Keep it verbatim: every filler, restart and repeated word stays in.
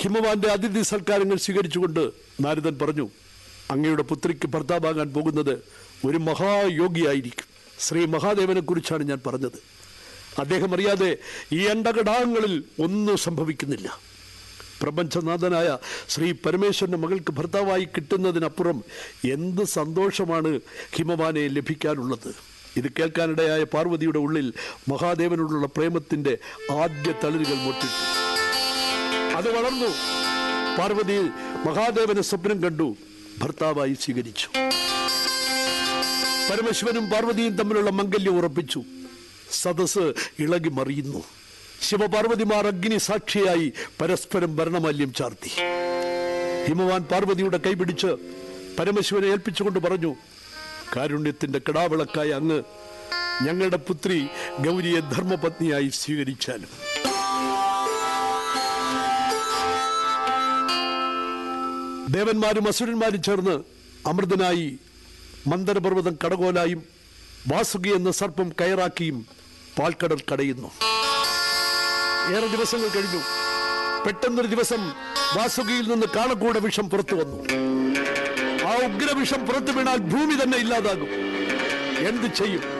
ഹിമവാന്റെ അതിഥി സൽക്കാരങ്ങൾ സ്വീകരിച്ചുകൊണ്ട് നാരദൻ പറഞ്ഞു, അങ്ങയുടെ പുത്രിക്ക് ഭർത്താവാകാൻ പോകുന്നത് ഒരു മഹായോഗിയായിരിക്കും. ശ്രീ മഹാദേവനെ കുറിച്ചാണ് ഞാൻ പറഞ്ഞത്. അദ്ദേഹം അറിയാതെ ഈ അണ്ടകടാഹങ്ങളിൽ ഒന്നും സംഭവിക്കുന്നില്ല. പ്രപഞ്ചനാഥനായ ശ്രീ പരമേശ്വരന്റെ മകൾക്ക് ഭർത്താവായി കിട്ടുന്നതിനപ്പുറം എന്ത് സന്തോഷമാണ് ഹിമവാനെ ലഭിക്കാനുള്ളത്. ഇത് കേൾക്കാനിടയായ പാർവതിയുടെ ഉള്ളിൽ മഹാദേവനോടുള്ള പ്രേമത്തിന്റെ ആദ്യ തളിരുകൾ മുട്ടിട്ടു. അത് വളർന്നു. പാർവതി മഹാദേവനെ സ്വപ്നം കണ്ടു, ഭർത്താവായി സ്വീകരിച്ചു. പരമശിവനും പാർവതിയും തമ്മിലുള്ള മംഗല്യം ഉറപ്പിച്ചു. സദസ് ഇളകി മറിയുന്നു. ശിവപാർവതിമാർ അഗ്നി സാക്ഷിയായി പരസ്പരം ഭരണമാല്യം ചാർത്തി. ഹിമവാൻ പാർവതിയുടെ കൈപിടിച്ച് പരമശിവനെ ഏൽപ്പിച്ചുകൊണ്ട് പറഞ്ഞു, കാരുണ്യത്തിന്റെ കിടാവിളക്കായ അങ്ങ് ഞങ്ങളുടെ പുത്രി ഗൗരിയെ ധർമ്മപത്നിയായി സ്വീകരിച്ചാലും. ദേവന്മാരും അസുരന്മാരും ചേർന്ന് അമൃതനായി മന്ദരപർവ്വതം കടകോലായും വാസുകി എന്ന സർപ്പം കയറാക്കിയും പാൽക്കടൽ കടയുന്നു. ഏറെ ദിവസങ്ങൾ കഴിഞ്ഞു. പെട്ടെന്നൊരു ദിവസം വാസുകിയിൽ നിന്ന് കാളക്കൂട വിഷം പുറത്തു വന്നു. ആ ഉഗ്രവിഷം പുറത്തു വീണാൽ ഭൂമി തന്നെ ഇല്ലാതാകും. എന്ത് ചെയ്യും?